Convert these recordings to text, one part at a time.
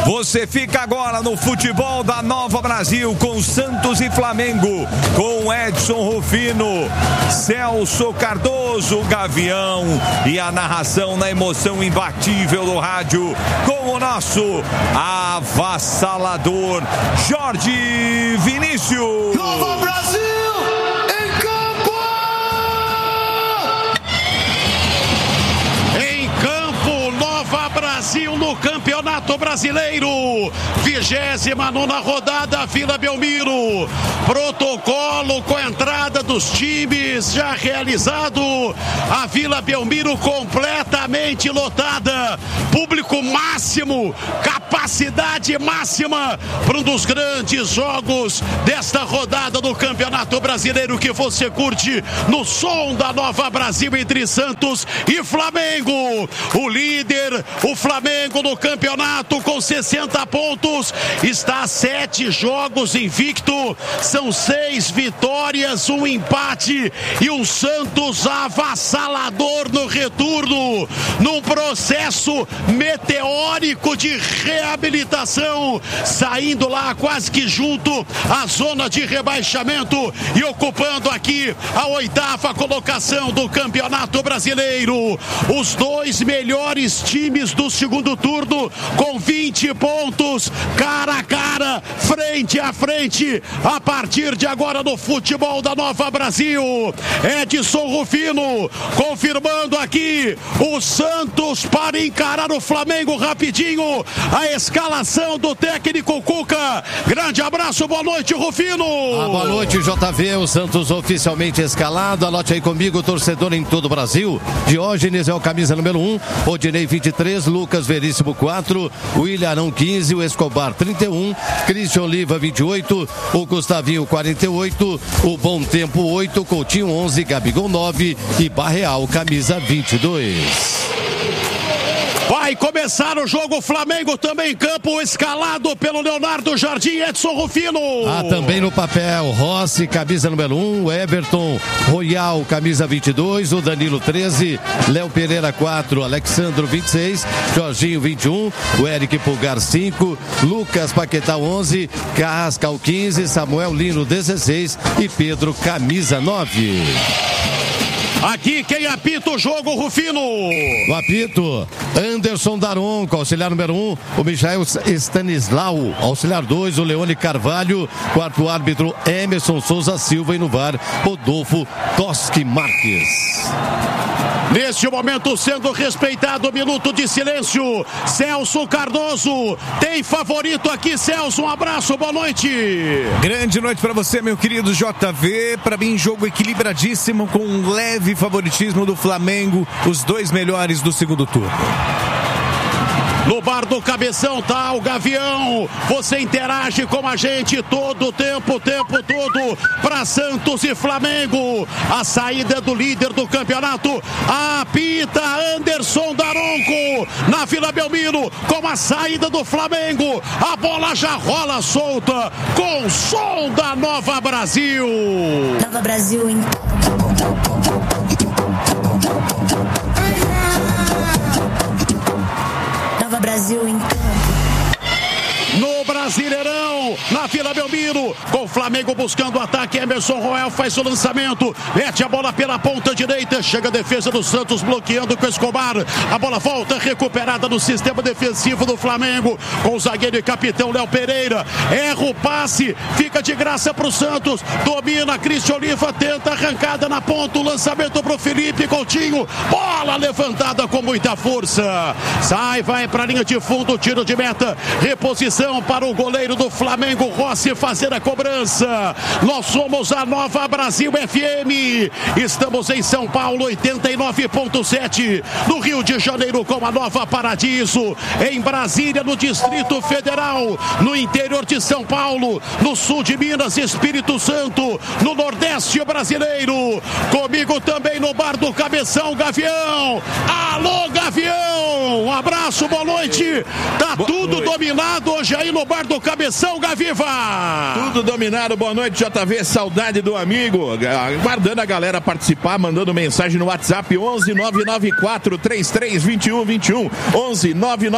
Você fica agora no futebol da Nova Brasil com Santos e Flamengo, com Edson Rufino, Celso Cardoso, Gavião e a narração na emoção imbatível do rádio com o nosso avassalador Jorge Vinícius. Nova Brasil! Brasil no Campeonato Brasileiro, 29ª rodada, Vila Belmiro. Protocolo com a entrada dos times já realizado. A Vila Belmiro completamente lotada. Público máximo, capacidade máxima para um dos grandes jogos desta rodada do Campeonato Brasileiro que você curte no som da Nova Brasil entre Santos e Flamengo. O líder, o Flamengo no campeonato com 60 pontos, está a 7 jogos invicto, são 6 vitórias, um empate e um Santos avassalador no retorno, num processo meteórico de reabilitação, saindo lá quase que junto à zona de rebaixamento e ocupando aqui a 8ª colocação do Campeonato Brasileiro. Os 2 melhores times do segundo turno com 20 pontos, cara a cara, frente a frente, a partir de agora no futebol da Nova Brasil. Edson Rufino confirmando aqui o Santos para encarar o Flamengo rapidinho, a escalação do técnico Cuca. Grande abraço, boa noite, Rufino. Boa noite, JV, o Santos oficialmente escalado. Anote aí comigo, torcedor em todo o Brasil. Diógenes é o camisa número 1, Odinei 23, Lucas Veríssimo 4, o Ilharão 15, o Escobar 31, Christian Oliva 28, o Gustavinho 48, o Bom Tempo 8, Coutinho 11, Gabigol 9 e Barreal camisa 22. Vai começar o jogo, Flamengo também em campo, escalado pelo Leonardo Jardim, Edson Rufino. Também no papel, Rossi, camisa número 1, Everton, Royal, camisa 22, o Danilo 13, Léo Pereira 4, Alexandro 26, Jorginho 21, o Eric Pulgar 5, Lucas Paquetá 11, Carrascal 15, Samuel Lino 16 e Pedro, camisa 9. Aqui quem apita o jogo, Rufino. O apito, Anderson Daronco, auxiliar número 1, o Michael Stanislau, auxiliar 2, o Leone Carvalho, quarto árbitro Emerson Souza Silva e no VAR, Rodolfo Toschi Marques. Neste momento sendo respeitado o minuto de silêncio, Celso Cardoso, tem favorito aqui, Celso, um abraço, boa noite. Grande noite para você, meu querido JV, para mim jogo equilibradíssimo com um leve favoritismo do Flamengo, os 2 melhores do segundo turno. No bar do Cabeção tá o Gavião, você interage com a gente todo o tempo todo, para Santos e Flamengo, a saída do líder do campeonato, apita Anderson Daronco, na Vila Belmiro, com a saída do Flamengo, a bola já rola solta, com o som da Nova Brasil. Nova Brasil em... Nova Brasil em campo. No Brasileirão, na Vila Belmiro, com o Flamengo buscando o ataque, Emerson Royal faz o lançamento, mete a bola pela ponta direita, chega a defesa do Santos bloqueando com o Escobar, a bola volta recuperada no sistema defensivo do Flamengo, com o zagueiro e capitão Léo Pereira, erra o passe, fica de graça para o Santos, domina, Christian Oliva tenta arrancada na ponta, o lançamento para o Felipe Coutinho, bola levantada com muita força, sai, vai para a linha de fundo, tiro de meta, reposição para o goleiro do Flamengo, Rossi, fazer a cobrança. Nós somos a Nova Brasil FM, estamos em São Paulo 89.7, no Rio de Janeiro com a Nova Paradiso, em Brasília, no Distrito Federal, no interior de São Paulo, no sul de Minas, Espírito Santo, no Nordeste brasileiro, comigo também no bar do Cabeção, Gavião. Alô, Gavião, um abraço, boa noite. Tá tudo dominado hoje aí no bar do cabeção, Gaviva. Tudo dominado, boa noite, JV, saudade do amigo. Aguardando a galera participar, mandando mensagem no WhatsApp 11 994 33 21 21. 11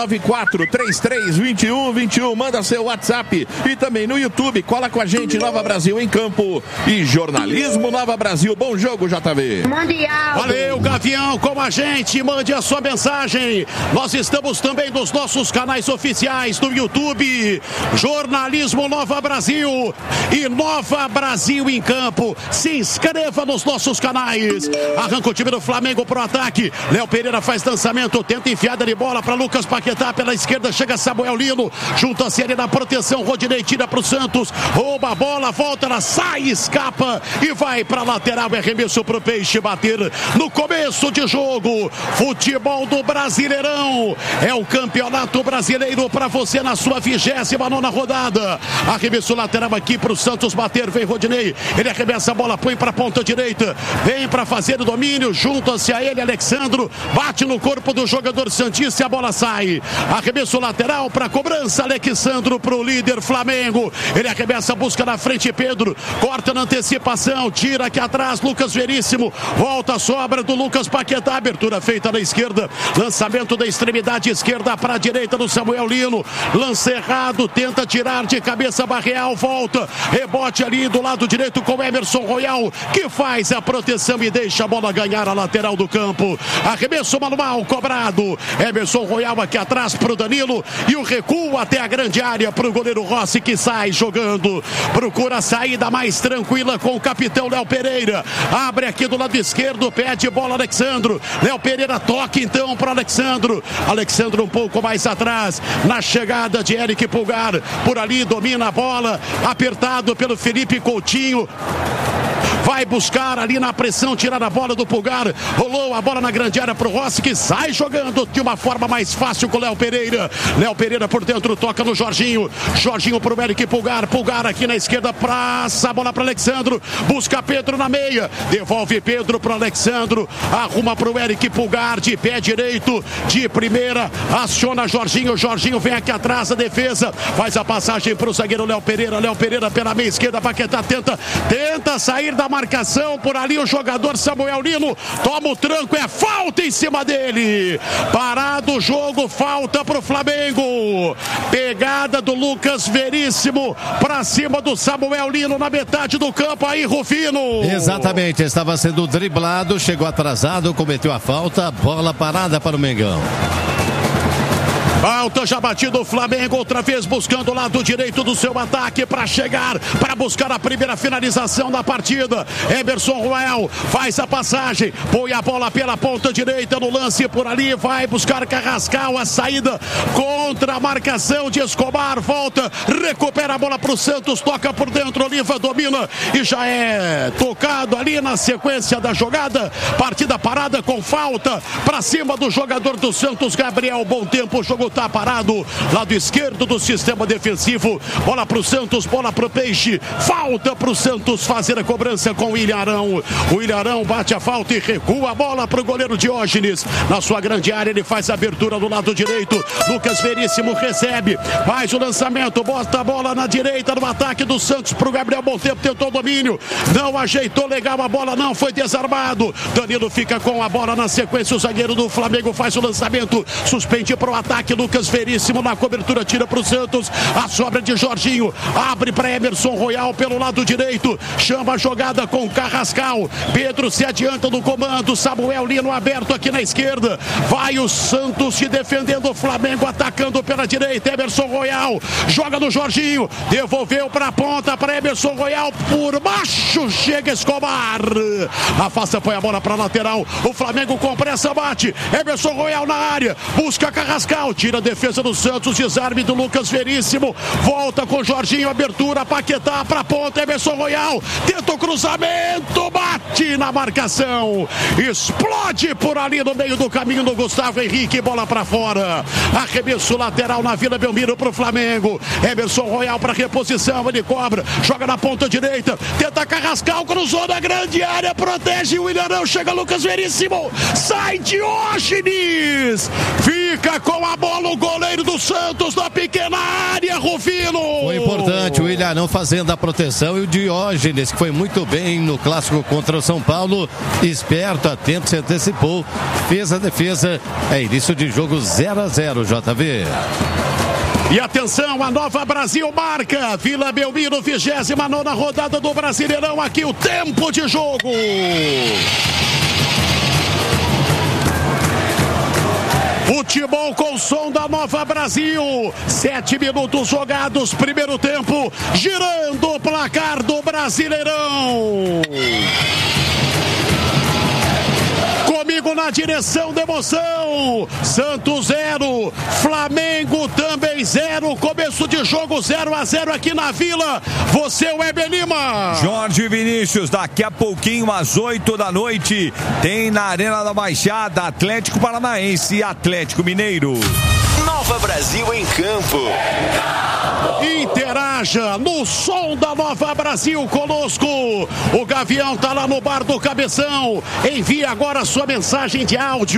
994 33 21 21. Manda seu WhatsApp e também no YouTube. Cola com a gente, Nova Brasil em Campo e Jornalismo Nova Brasil. Bom jogo, JV. Mundial. Valeu, Gavião, com a gente. Mande a sua mensagem. Nós estamos também nos nossos canais oficiais do YouTube. Jornalismo Nova Brasil e Nova Brasil em Campo. Se inscreva nos nossos canais. Arranca o time do Flamengo pro ataque. Léo Pereira faz lançamento, tenta enfiada de bola para Lucas Paquetá pela esquerda. Chega Samuel Lino, junta-se ali na proteção. Rodinei tira pro Santos, rouba a bola, volta, ela sai, escapa e vai pra lateral. É arremesso pro Peixe bater no começo de jogo. Futebol do Brasileirão. É o Campeonato Brasileiro para você na sua 29ª rodada. Arremesso lateral aqui pro Santos bater. Vem Rodinei, ele arremessa a bola, põe pra ponta direita, vem pra fazer o domínio, junta-se a ele Alexandro, bate no corpo do jogador santista e a bola sai. Arremesso lateral pra cobrança, Alexandro pro líder Flamengo. Ele arremessa, busca na frente Pedro, corta na antecipação, tira aqui atrás Lucas Veríssimo, volta a sobra do Lucas Paquetá, abertura feita na esquerda, lançamento da extremidade esquerda para a direita do Samuel Lino, lança errado, tenta tirar de cabeça Barreal, volta, rebote ali do lado direito com Emerson Royal, que faz a proteção e deixa a bola ganhar a lateral do campo. Arremesso manual cobrado, Emerson Royal aqui atrás pro Danilo e o recuo até a grande área pro goleiro Rossi, que sai jogando, procura a saída mais tranquila com o capitão Léo Pereira, abre aqui do lado esquerdo, pede bola Alexandro, Léo Pereira toca então para Alexandro um pouco mais atrás, na chegada de Eric Pulgar, por ali domina a bola, apertado pelo Felipe Coutinho, vai buscar ali na pressão, tirar a bola do Pulgar, rolou a bola na grande área pro Rossi, que sai jogando de uma forma mais fácil com o Léo Pereira. Léo Pereira por dentro, toca no Jorginho pro Eric Pulgar, Pulgar aqui na esquerda, passa a bola para Alexandro, busca Pedro na meia, devolve Pedro pro Alexandro, arruma pro Eric Pulgar, de pé direito, de primeira, aciona Jorginho vem aqui atrás da defesa, faz a passagem pro zagueiro Léo Pereira pela meia esquerda, Paquetá tenta sair da marcação, por ali o jogador Samuel Lino toma o tranco, é falta em cima dele, parado o jogo, falta pro Flamengo, pegada do Lucas Veríssimo pra cima do Samuel Lino na metade do campo, aí Rufino. Exatamente, estava sendo driblado, chegou atrasado, cometeu a falta, bola parada para o Mengão. Falta já batido o Flamengo, outra vez buscando o lado direito do seu ataque para chegar, para buscar a primeira finalização da partida. Emerson Royal faz a passagem, põe a bola pela ponta direita no lance por ali, vai buscar Carrascal, a saída contra a marcação de Escobar, volta, recupera a bola para o Santos, toca por dentro, Oliva domina e já é tocado ali na sequência da jogada, partida parada com falta para cima do jogador do Santos, Gabriel. Bom tempo, o jogo tá parado, lado esquerdo do sistema defensivo, bola pro Santos, bola pro Peixe, falta pro Santos fazer a cobrança com o Ilharão. O Ilharão bate a falta e recua a bola pro goleiro Diógenes, na sua grande área, ele faz a abertura do lado direito, Lucas Veríssimo recebe, faz o lançamento, bota a bola na direita no ataque do Santos pro Gabriel. Bom tempo, tentou o domínio, não ajeitou legal a bola, não, foi desarmado, Danilo fica com a bola na sequência, o zagueiro do Flamengo faz o lançamento, suspende pro ataque, Lucas Veríssimo na cobertura, tira pro Santos, a sobra de Jorginho, abre para Emerson Royal pelo lado direito, chama a jogada com Carrascal, Pedro se adianta no comando, Samuel Lino aberto aqui na esquerda, vai o Santos se defendendo, o Flamengo atacando pela direita, Emerson Royal, joga no Jorginho, devolveu para a ponta para Emerson Royal, por baixo, chega Escobar, afasta, põe a bola para lateral, o Flamengo com pressa bate, Emerson Royal na área, busca Carrascal, tira a defesa do Santos, desarme do Lucas Veríssimo, volta com Jorginho, abertura, Paquetá pra ponta, Emerson Royal, tenta o cruzamento, bate na marcação, explode por ali no meio do caminho do Gustavo Henrique, bola pra fora, arremesso lateral na Vila Belmiro pro Flamengo, Emerson Royal pra reposição, ele cobra, joga na ponta direita, tenta Carrascal, cruzou na grande área, protege o Ilharão, chega Lucas Veríssimo, sai Diógenes, fica com a bola o goleiro do Santos na pequena área, Rufino. Foi importante, o Ilharão fazendo a proteção e o Diógenes, que foi muito bem no clássico contra o São Paulo, esperto, atento, se antecipou, fez a defesa. É início de jogo 0-0, JV. E atenção, a Nova Brasil marca. Vila Belmiro, 29ª rodada do Brasileirão. Aqui o tempo de jogo. Futebol com som da Nova Brasil. 7 minutos jogados, primeiro tempo. Girando o placar do Brasileirão. Comigo na direção da emoção. Santos 0, Flamengo também 0. Começo de jogo 0-0 aqui na Vila. Você, Weber Lima. Jorge Vinícius, daqui a pouquinho às 8 da noite tem na Arena da Baixada Atlético Paranaense e Atlético Mineiro. Nova Brasil em campo. Interaja no som da Nova Brasil conosco. O Gavião tá lá no bar do Cabeção. Envie agora sua mensagem de áudio.